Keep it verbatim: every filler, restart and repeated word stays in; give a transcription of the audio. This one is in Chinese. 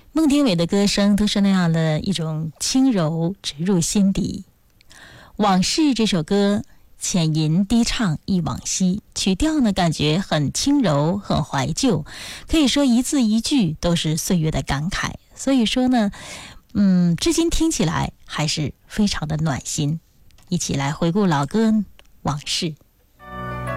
孟庭苇的歌声都是那样的一种轻柔直入心底。往事这首歌浅吟低唱忆往昔，曲调呢感觉很轻柔很怀旧，可以说一字一句都是岁月的感慨，所以说呢嗯，至今听起来还是非常的暖心。一起来回顾老歌往事。